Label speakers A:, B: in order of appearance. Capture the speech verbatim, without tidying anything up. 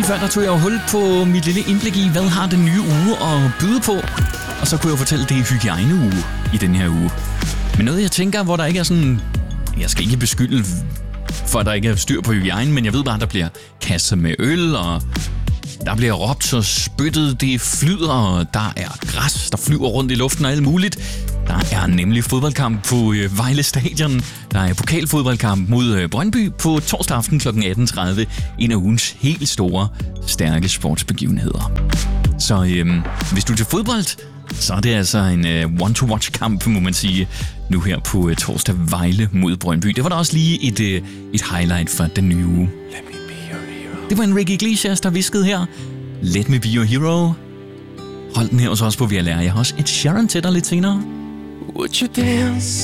A: før der tog jeg jo hul på mit lille indblik i, hvad har den nye uge at byde på. Og så kunne jeg fortælle, det er hygiejneuge i den her uge. Men noget jeg tænker, hvor der ikke er sådan... Jeg skal ikke beskylde for, at der ikke er styr på hygiejnen, men jeg ved bare, at der bliver kastet med øl, og der bliver råbt og spyttet, det flyder, og der er græs, der flyver rundt i luften og alt muligt. Der er nemlig fodboldkamp på Vejle Stadion. Der er pokalfodboldkamp mod Brøndby på torsdag aften kl. atten tredive. En af ugens helt store, stærke sportsbegivenheder. Så øhm, hvis du er til fodbold, så er det altså en øh, one-to-watch-kamp, må man sige, nu her på øh, torsdag Vejle mod Brøndby. Det var da også lige et, øh, et highlight for den nye uge. Det var en Ricky Iglesias, der viskede her. Let me be your hero. Hold den her også på V L R. Jeg har også et Sharon til dig lidt senere.
B: Would you dance